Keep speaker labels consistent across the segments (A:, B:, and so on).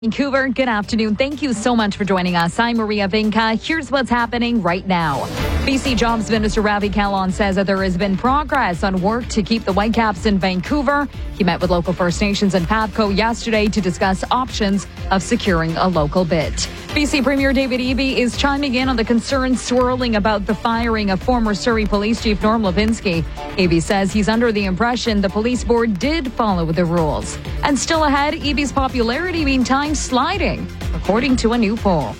A: Vancouver, good afternoon. Thank you so much for joining us. I'm Maria Vinca. Here's what's happening right now. BC Jobs Minister Ravi Kahlon says that there has been progress on work to keep the Whitecaps in Vancouver. He met with local First Nations and PAPCO yesterday to discuss options of securing a local bid. BC Premier David Eby is chiming in on the concerns swirling about the firing of former Surrey Police Chief Norm Lipinski. Eby says he's under the impression the police board did follow the rules. And still ahead, Eby's popularity meantime sliding, according to a new poll.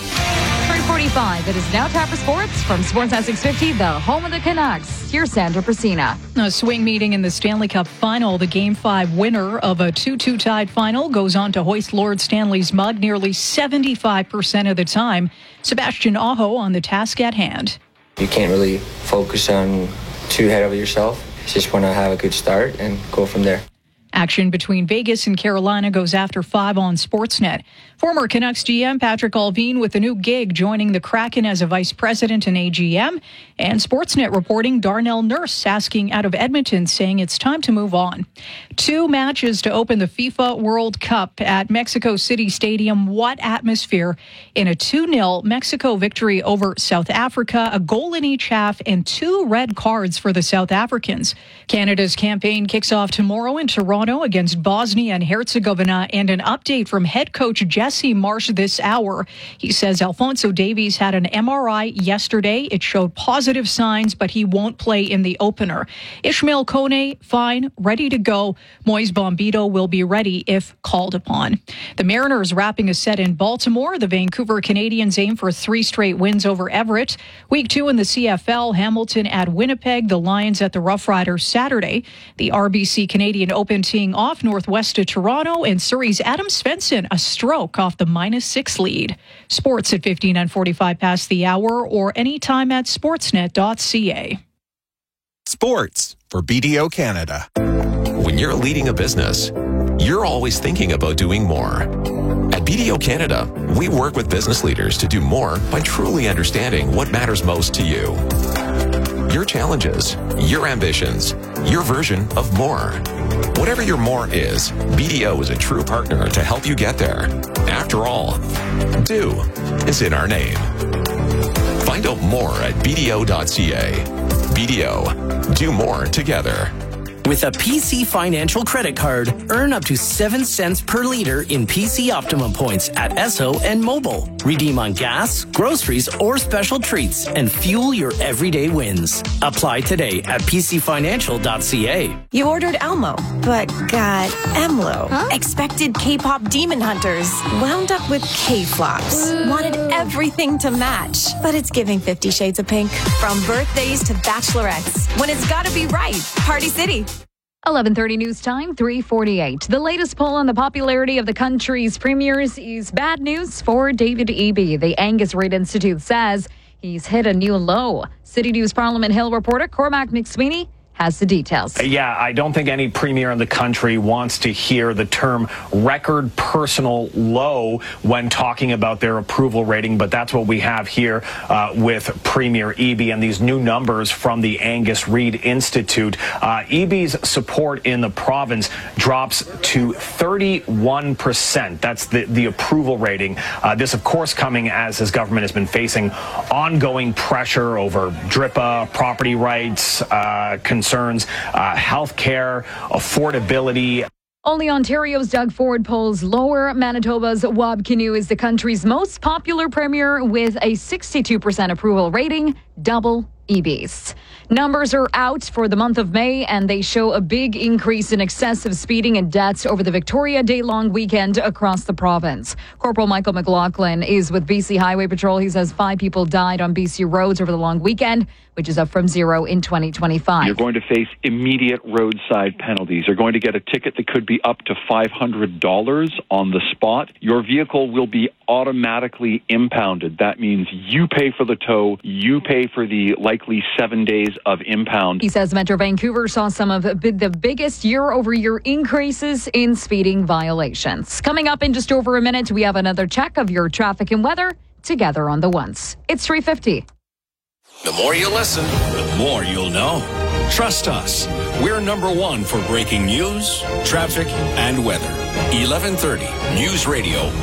A: 3:45. It is now time for sports from Sportsnet 650, the home of the Canucks. Here's Sandra Prasina.
B: A swing meeting in the Stanley Cup final. The Game 5 winner of a 2-2 tied final goes on to hoist Lord Stanley's mug nearly 75% of the time. Sebastian Aho on the task at hand.
C: You can't really focus on too ahead of yourself. You just want to have a good start and go from there.
B: Action between Vegas and Carolina goes after 5 on Sportsnet. Former Canucks GM Patrick Allvin with a new gig, joining the Kraken as a vice president and AGM. And Sportsnet reporting Darnell Nurse asking out of Edmonton, saying it's time to move on. 2 matches to open the FIFA World Cup at Mexico City Stadium. What atmosphere in a 2-0 Mexico victory over South Africa, a goal in each half, and 2 red cards for the South Africans. Canada's campaign kicks off tomorrow in Toronto against Bosnia and Herzegovina, and an update from head coach Jesse Marsh this hour. He says Alphonso Davies had an MRI yesterday. It showed positive signs, but he won't play in the opener. Ishmael Kone, fine, ready to go. Moise Bombito will be ready if called upon. The Mariners wrapping a set in Baltimore. The Vancouver Canadians aim for 3 straight wins over Everett. Week 2 in the CFL, Hamilton at Winnipeg. The Lions at the Rough Riders Saturday. The RBC Canadian Open teeing off northwest of Toronto, and Surrey's Adam Svensson a stroke off the -6 lead. Sports at 15 and 45 past the hour, or anytime at sportsnet.ca.
D: Sports for BDO Canada. When you're leading a business, you're always thinking about doing more. At BDO Canada, we work with business leaders to do more by truly understanding what matters most to you. Your challenges, your ambitions, your version of more. Whatever your more is, BDO is a true partner to help you get there. After all, do is in our name. Find out more at BDO.ca. BDO, do more together.
E: With a PC Financial credit card, earn up to 7 cents per liter in PC Optimum points at Esso and Mobile. Redeem on gas, groceries, or special treats and fuel your everyday wins. Apply today at PCFinancial.ca.
F: You ordered Elmo, but got Emlo.
A: Huh?
F: Expected K-pop demon hunters. Wound up with K-flops. Wanted everything to match, but it's giving 50 Shades of Pink. From birthdays to bachelorettes. When it's gotta be right. Party City.
A: 11:30 news time, 3:48. The latest poll on the popularity of the country's premiers is bad news for David Eby. The Angus Reid Institute says he's hit a new low. City News Parliament Hill reporter Cormac McSweeney has the details.
G: Yeah, I don't think any premier in the country wants to hear the term record personal low when talking about their approval rating, but that's what we have here with Premier Eby and these new numbers from the Angus Reid Institute. Eby's support in the province drops to 31%. That's the approval rating. This, of course, coming as his government has been facing ongoing pressure over DRIPA, property rights, concerns, healthcare, affordability.
A: Only Ontario's Doug Ford polls lower. Manitoba's Wab Kinew is the country's most popular premier with a 62% approval rating, double Eby's. Numbers are out for the month of May, and they show a big increase in excessive speeding and deaths over the Victoria Day-long weekend across the province. Corporal Michael McLaughlin is with BC Highway Patrol. He says 5 people died on BC roads over the long weekend, which is up from 0 in 2025.
H: You're going to face immediate roadside penalties. You're going to get a ticket that could be up to $500 on the spot. Your vehicle will be automatically impounded. That means you pay for the tow, you pay for the likely 7 days of impound.
A: He says Metro Vancouver saw some of the biggest year-over-year increases in speeding violations. Coming up in just over a minute, we have another check of your traffic and weather together on the ones. It's 3:50.
I: The more you listen, the more you'll know. Trust us. We're number one for breaking news, traffic, and weather. 1130 News Radio